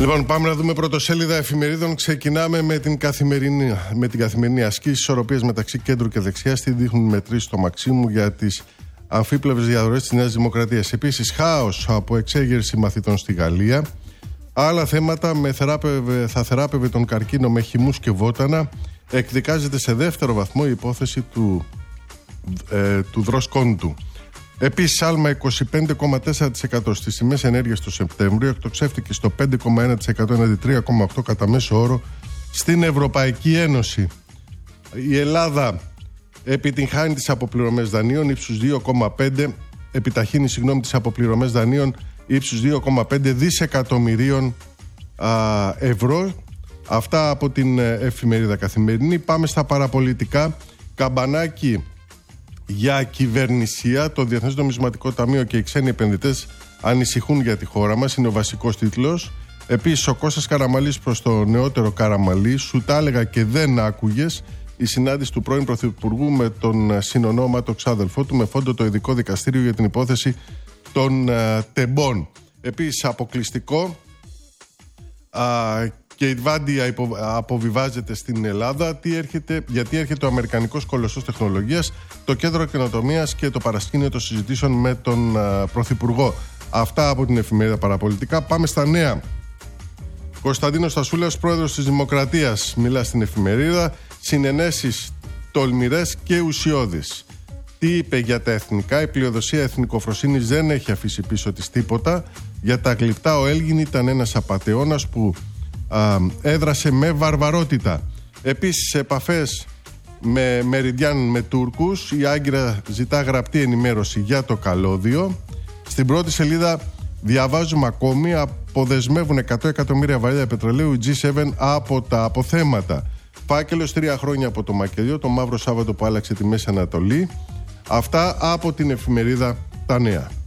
Λοιπόν, πάμε να δούμε πρωτοσέλιδα εφημερίδων. Ξεκινάμε με την καθημερινή ασκή ισορροπίας μεταξύ κέντρου και δεξιάς. Τι δείχνουν μετρήσεις στο Μαξίμου για τις αμφίπλευρες διαδρομές της Νέας Δημοκρατίας. Επίσης, χάος από εξέγερση μαθητών στη Γαλλία. Άλλα θέματα, θα θεράπευε τον καρκίνο με χυμούς και βότανα. Εκδικάζεται σε δεύτερο βαθμό η υπόθεση του δροσκόντου. Επίσης, άλμα 25,4% στις τιμές ενέργειας το Σεπτέμβριο, εκτοξεύτηκε στο 5,1% έναντι 3,8% κατά μέσο όρο στην Ευρωπαϊκή Ένωση. Η Ελλάδα επιταχύνει τις αποπληρωμές δανείων ύψους 2,5 δισεκατομμυρίων ευρώ. Αυτά από την εφημερίδα Καθημερινή. Πάμε στα παραπολιτικά. Καμπανάκι για κυβερνησία. Το Διεθνές Νομισματικό Ταμείο και οι ξένοι επενδυτές ανησυχούν για τη χώρα μας. Είναι ο βασικός τίτλος. Επίσης, ο Κώστας Καραμανλής προς το νεότερο Καραμανλή. Σου τα έλεγα και δεν άκουγες. Η συνάντηση του πρώην Πρωθυπουργού με τον συνονόματο ξάδελφό του με φόντο το ειδικό δικαστήριο για την υπόθεση των τεμπών. Επίσης, αποκλειστικό. Και η Advandia αποβιβάζεται στην Ελλάδα. Γιατί έρχεται ο αμερικανικός κολοσσός τεχνολογίας, το κέντρο καινοτομίας και το παρασκήνιο των συζητήσεων με τον Πρωθυπουργό. Αυτά από την εφημερίδα Παραπολιτικά. Πάμε στα νέα. Κωνσταντίνος Στασούλας, πρόεδρος της Δημοκρατίας, μιλά στην εφημερίδα. Συνενέσεις τολμηρές και ουσιώδεις. Τι είπε για τα εθνικά? Η πλειοδοσία εθνικοφροσύνης δεν έχει αφήσει πίσω της τίποτα. Για τα γλυπτά, ο Έλγιν ήταν ένας απατεώνας που έδρασε με βαρβαρότητα. Επίσης, επαφές με Μεριντιάν με Τούρκους. Η Άγκυρα ζητά γραπτή ενημέρωση για το καλώδιο. Στην πρώτη σελίδα διαβάζουμε ακόμη: αποδεσμεύουν 100 εκατομμύρια βαρέλια πετρελαίου οι G7 από τα αποθέματα. Φάκελος 3 χρόνια από το μακελιό, το μαύρο Σάββατο που άλλαξε τη Μέση Ανατολή. Αυτά από την εφημερίδα Τα Νέα.